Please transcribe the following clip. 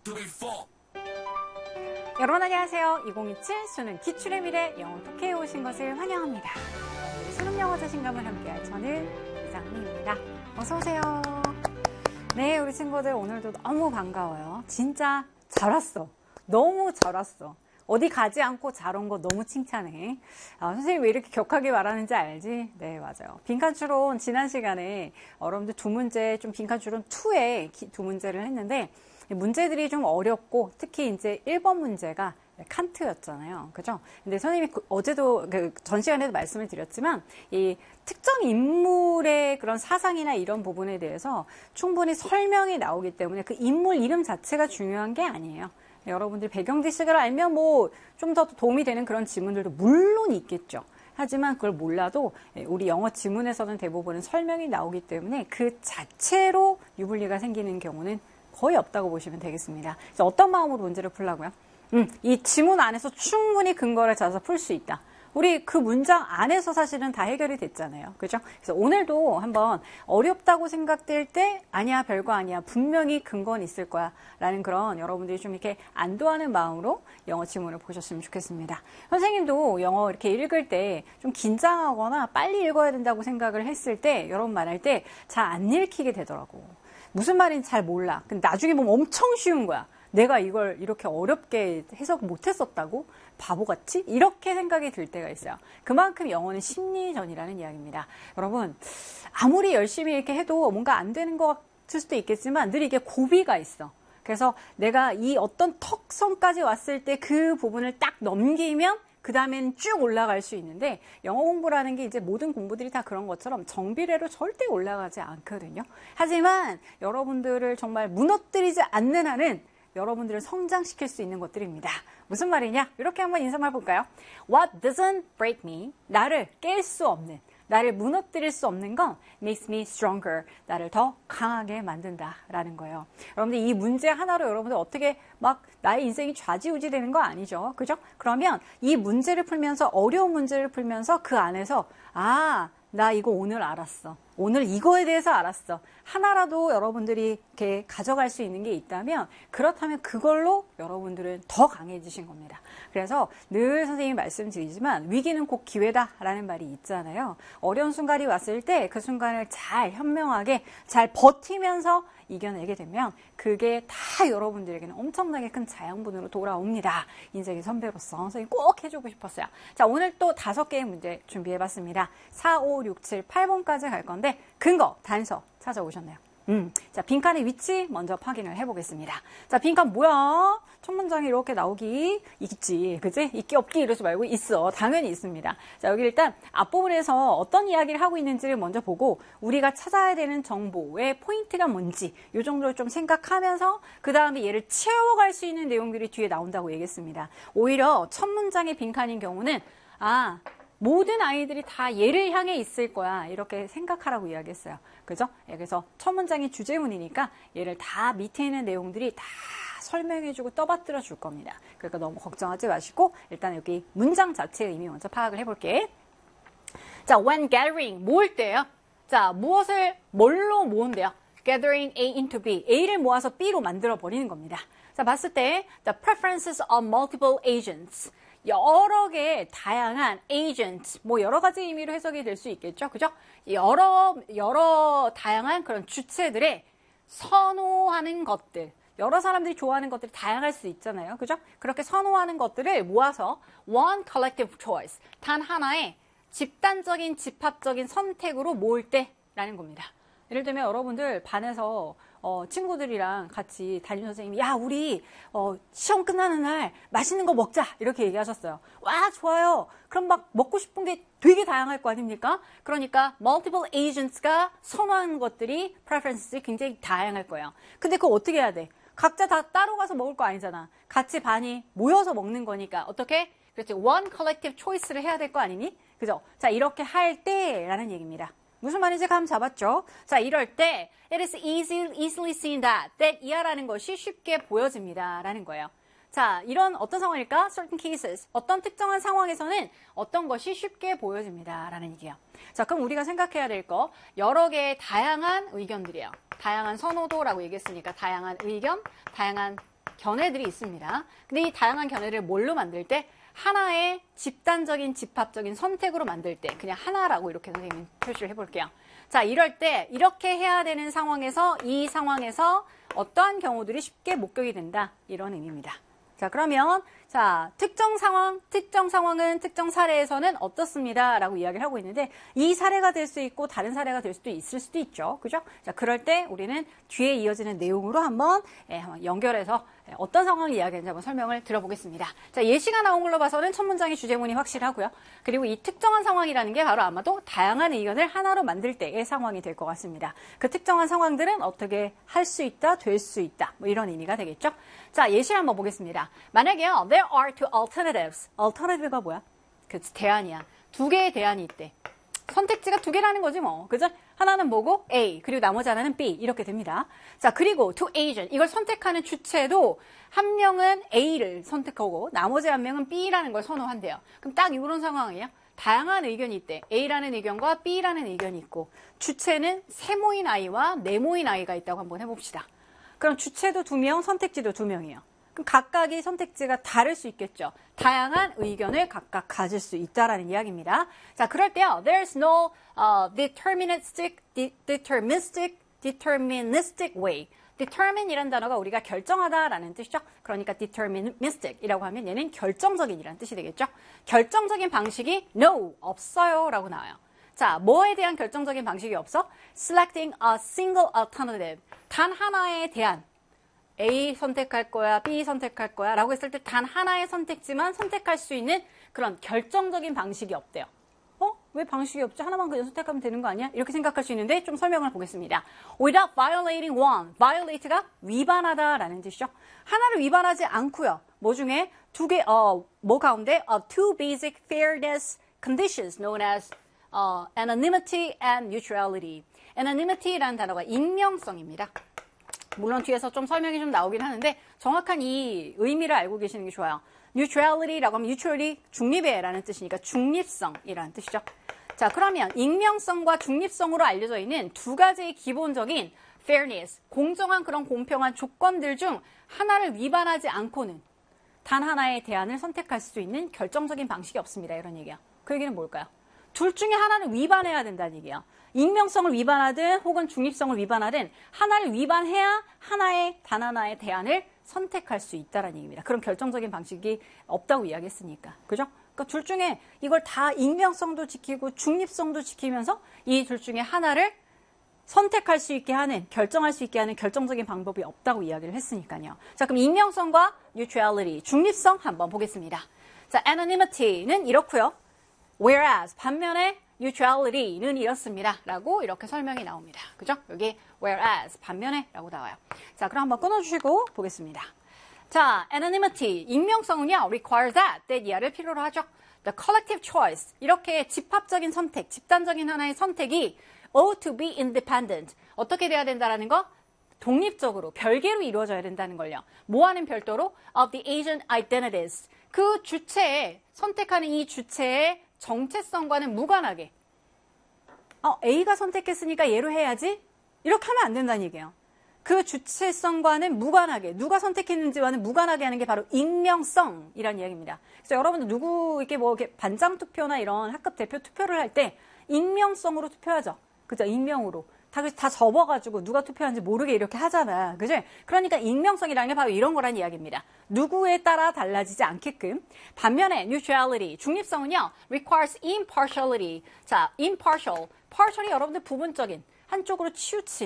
여러분 안녕하세요. 2027 수능 기출의 미래 영어 토크에 오신 것을 환영합니다. 수능 영어 자신감을 함께할 저는 이상미입니다. 어서오세요. 네, 우리 친구들 오늘도 너무 반가워요. 진짜 잘 왔어. 너무 잘 왔어. 어디 가지 않고 잘 온 거 너무 칭찬해. 선생님 왜 이렇게 격하게 말하는지 알지? 네, 맞아요. 빈칸 추론 지난 시간에 여러분들 두 문제 좀 빈칸 추론 2에 두 문제를 했는데 문제들이 좀 어렵고 특히 이제 1번 문제가 칸트였잖아요. 그죠? 근데 선생님이 어제도 전 시간에도 말씀을 드렸지만 이 특정 인물의 그런 사상이나 이런 부분에 대해서 충분히 설명이 나오기 때문에 그 인물 이름 자체가 중요한 게 아니에요. 여러분들 배경 지식을 알면 뭐 좀 더 도움이 되는 그런 지문들도 물론 있겠죠. 하지만 그걸 몰라도 우리 영어 지문에서는 대부분은 설명이 나오기 때문에 그 자체로 유불리가 생기는 경우는 거의 없다고 보시면 되겠습니다. 그래서 어떤 마음으로 문제를 풀라고요? 이 지문 안에서 충분히 근거를 찾아서 풀 수 있다. 우리 그 문장 안에서 사실은 다 해결이 됐잖아요. 그죠? 그래서 오늘도 한번 어렵다고 생각될 때 아니야, 별거 아니야. 분명히 근거는 있을 거야. 라는 그런 여러분들이 좀 이렇게 안도하는 마음으로 영어 지문을 보셨으면 좋겠습니다. 선생님도 영어 이렇게 읽을 때 좀 긴장하거나 빨리 읽어야 된다고 생각을 했을 때 여러분 말할 때 잘 안 읽히게 되더라고. 무슨 말인지 잘 몰라. 근데 나중에 보면 엄청 쉬운 거야. 내가 이걸 이렇게 어렵게 해석 못했었다고? 바보같이? 이렇게 생각이 들 때가 있어요. 그만큼 영어는 심리전이라는 이야기입니다. 여러분, 아무리 열심히 이렇게 해도 뭔가 안 되는 것 같을 수도 있겠지만 늘 이게 고비가 있어. 그래서 내가 이 어떤 턱선까지 왔을 때 그 부분을 딱 넘기면 그 다음엔 쭉 올라갈 수 있는데 영어 공부라는 게 이제 모든 공부들이 다 그런 것처럼 정비례로 절대 올라가지 않거든요. 하지만 여러분들을 정말 무너뜨리지 않는 한은 여러분들을 성장시킬 수 있는 것들입니다. 무슨 말이냐? 이렇게 한번 인사말 볼까요? What doesn't break me? 나를 깰 수 없는, 나를 무너뜨릴 수 없는 건 makes me stronger. 나를 더 강하게 만든다라는 거예요. 여러분들 이 문제 하나로 여러분들 어떻게 막 나의 인생이 좌지우지 되는 거 아니죠? 그죠? 그러면 이 문제를 풀면서 어려운 문제를 풀면서 그 안에서 나 이거 오늘 알았어. 오늘 이거에 대해서 알았어. 하나라도 여러분들이 이렇게 가져갈 수 있는 게 있다면 그렇다면 그걸로 여러분들은 더 강해지신 겁니다. 그래서 늘 선생님이 말씀드리지만 위기는 곧 기회다라는 말이 있잖아요. 어려운 순간이 왔을 때 그 순간을 잘 현명하게 잘 버티면서 이겨내게 되면 그게 다 여러분들에게는 엄청나게 큰 자양분으로 돌아옵니다. 인생의 선배로서 선생님이 꼭 해주고 싶었어요. 자, 오늘 또 5개의 문제 준비해봤습니다. 4, 5, 6, 7, 8번까지 갈 건데 근거, 단서 찾아오셨나요? 자, 빈칸의 위치 먼저 확인을 해보겠습니다. 자, 빈칸 뭐야? 첫 문장이 이렇게 나오기 있지, 그지? 있기 없기 이러지 말고 있어. 당연히 있습니다. 자, 여기 일단 앞부분에서 어떤 이야기를 하고 있는지를 먼저 보고 우리가 찾아야 되는 정보의 포인트가 뭔지 이 정도를 좀 생각하면서 그 다음에 얘를 채워갈 수 있는 내용들이 뒤에 나온다고 얘기했습니다. 오히려 첫 문장의 빈칸인 경우는 모든 아이들이 다 얘를 향해 있을 거야. 이렇게 생각하라고 이야기했어요. 그죠? 그래서 첫 문장이 주제문이니까 얘를 다 밑에 있는 내용들이 다 설명해주고 떠받들어 줄 겁니다. 그러니까 너무 걱정하지 마시고 일단 여기 문장 자체의 의미 먼저 파악을 해볼게. 자, when gathering, 모을 때요. 자, 무엇을 뭘로 모은대요? gathering A into B. A를 모아서 B로 만들어 버리는 겁니다. 자, 봤을 때 the preferences of multiple agents. 여러 개의 다양한 agent, 뭐 여러 가지 의미로 해석이 될 수 있겠죠. 그죠? 여러 다양한 그런 주체들의 선호하는 것들, 여러 사람들이 좋아하는 것들이 다양할 수 있잖아요. 그죠? 그렇게 선호하는 것들을 모아서 one collective choice, 단 하나의 집단적인 집합적인 선택으로 모을 때라는 겁니다. 예를 들면 여러분들 반에서 친구들이랑 같이 담임 선생님이 우리 시험 끝나는 날 맛있는 거 먹자 이렇게 얘기하셨어요. 와, 좋아요. 그럼 막 먹고 싶은 게 되게 다양할 거 아닙니까? 그러니까 multiple agents가 선호하는 것들이 preferences 굉장히 다양할 거예요. 근데 그거 어떻게 해야 돼? 각자 다 따로 가서 먹을 거 아니잖아. 같이 반이 모여서 먹는 거니까 어떻게? 그렇지, one collective choice를 해야 될 거 아니니? 그죠? 자, 이렇게 할 때라는 얘기입니다. 무슨 말인지 감 잡았죠? 자, 이럴 때 it is easily seen that 이하라는 것이 쉽게 보여집니다 라는 거예요. 자, 이런 어떤 상황일까? certain cases, 어떤 특정한 상황에서는 어떤 것이 쉽게 보여집니다 라는 얘기예요. 자, 그럼 우리가 생각해야 될 거 여러 개의 다양한 의견들이에요. 다양한 선호도라고 얘기했으니까 다양한 의견, 다양한 견해들이 있습니다. 근데 이 다양한 견해를 뭘로 만들 때? 하나의 집단적인 집합적인 선택으로 만들 때 그냥 하나라고 이렇게 선생님이 표시를 해볼게요. 자, 이럴 때 이렇게 해야 되는 상황에서 이 상황에서 어떠한 경우들이 쉽게 목격이 된다. 이런 의미입니다. 자, 그러면 자, 특정 상황은 특정 사례에서는 어떻습니다. 라고 이야기를 하고 있는데 이 사례가 될 수 있고 다른 사례가 될 수도 있을 수도 있죠. 그죠? 자, 그럴 때 우리는 뒤에 이어지는 내용으로 한번 연결해서 어떤 상황을 이야기하는지 한번 설명을 들어보겠습니다. 자, 예시가 나온 걸로 봐서는 첫 문장의 주제문이 확실하고요. 그리고 이 특정한 상황이라는 게 바로 아마도 다양한 의견을 하나로 만들 때의 상황이 될 것 같습니다. 그 특정한 상황들은 어떻게 할 수 있다, 될 수 있다. 뭐 이런 의미가 되겠죠. 자, 예시를 한번 보겠습니다. 만약에요, there are two alternatives. alternative가 뭐야? 그 대안이야. 두 개의 대안이 있대. 선택지가 두 개라는 거지 뭐. 그죠? 하나는 뭐고? A. 그리고 나머지 하나는 B. 이렇게 됩니다. 자, 그리고 to agent. 이걸 선택하는 주체도 한 명은 A를 선택하고 나머지 한 명은 B라는 걸 선호한대요. 그럼 딱 이런 상황이에요. 다양한 의견이 있대. A라는 의견과 B라는 의견이 있고 주체는 세모인 아이와 네모인 아이가 있다고 한번 해봅시다. 그럼 주체도 2명, 선택지도 2명이에요. 그럼 각각의 선택지가 다를 수 있겠죠. 다양한 의견을 각각 가질 수 있다라는 이야기입니다. 자, 그럴 때요. There's no deterministic way. determine이라는 단어가 우리가 결정하다라는 뜻이죠. 그러니까 deterministic이라고 하면 얘는 결정적인이라는 뜻이 되겠죠. 결정적인 방식이 no, 없어요 라고 나와요. 자, 뭐에 대한 결정적인 방식이 없어? Selecting a single alternative. 단 하나에 대한 A 선택할 거야, B 선택할 거야 라고 했을 때 단 하나의 선택지만 선택할 수 있는 그런 결정적인 방식이 없대요. 왜 방식이 없지? 하나만 그냥 선택하면 되는 거 아니야? 이렇게 생각할 수 있는데 좀 설명을 보겠습니다. Without violating one. violate가 위반하다라는 뜻이죠. 하나를 위반하지 않고요. 뭐 중에 뭐 가운데 two basic fairness conditions known as anonymity and neutrality. anonymity라는 단어가 익명성입니다. 물론 뒤에서 좀 설명이 좀 나오긴 하는데 정확한 이 의미를 알고 계시는 게 좋아요. neutrality라고 하면 neutral이 중립이라는 뜻이니까 중립성이라는 뜻이죠. 자, 그러면 익명성과 중립성으로 알려져 있는 두 가지의 기본적인 fairness, 공정한 그런 공평한 조건들 중 하나를 위반하지 않고는 단 하나의 대안을 선택할 수 있는 결정적인 방식이 없습니다. 이런 얘기야. 그 얘기는 뭘까요? 둘 중에 하나는 위반해야 된다는 얘기예요. 익명성을 위반하든 혹은 중립성을 위반하든 하나를 위반해야 단 하나의 대안을 선택할 수 있다는 얘기입니다. 그런 결정적인 방식이 없다고 이야기했으니까. 그죠? 그러니까 둘 중에 이걸 다 익명성도 지키고 중립성도 지키면서 이 둘 중에 하나를 선택할 수 있게 하는, 결정할 수 있게 하는 결정적인 방법이 없다고 이야기를 했으니까요. 자, 그럼 익명성과 neutrality, 중립성 한번 보겠습니다. 자, anonymity는 이렇고요. whereas 반면에 neutrality는 이렇습니다. 라고 이렇게 설명이 나옵니다. 그죠? 여기 whereas 반면에 라고 나와요. 자, 그럼 한번 끊어주시고 보겠습니다. 자, anonymity, 익명성은요, require that 이하를 필요로 하죠. The collective choice, 이렇게 집합적인 선택, 집단적인 하나의 선택이 ought to be independent. 어떻게 돼야 된다라는 거? 독립적으로, 별개로 이루어져야 된다는 걸요. 뭐와는 별도로? Of the agent identities. 그 주체의, 선택하는 이 주체의 정체성과는 무관하게. A가 선택했으니까 얘로 해야지? 이렇게 하면 안 된다는 얘기예요. 그 주체성과는 무관하게, 누가 선택했는지와는 무관하게 하는 게 바로 익명성이라는 이야기입니다. 그래서 여러분들 이렇게 반장 투표나 이런 학급 대표 투표를 할 때 익명성으로 투표하죠. 그죠? 익명으로. 다 접어가지고 누가 투표하는지 모르게 이렇게 하잖아. 그죠? 그러니까 익명성이라는 게 바로 이런 거란 이야기입니다. 누구에 따라 달라지지 않게끔. 반면에 neutrality, 중립성은요, requires impartiality. 자, impartial. partial이 여러분들 부분적인, 한쪽으로 치우친.